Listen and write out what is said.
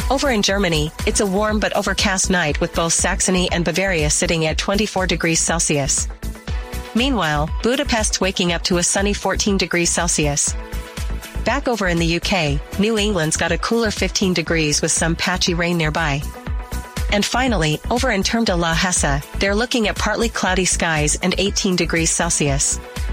Over in Germany, it's a warm but overcast night with both Saxony and Bavaria sitting at 24 degrees Celsius. Meanwhile, Budapest's waking up to a sunny 14 degrees Celsius. Back over in the UK, New England's got a cooler 15 degrees with some patchy rain nearby. And finally, over in Terme de la Hesse, they're looking at partly cloudy skies and 18 degrees Celsius.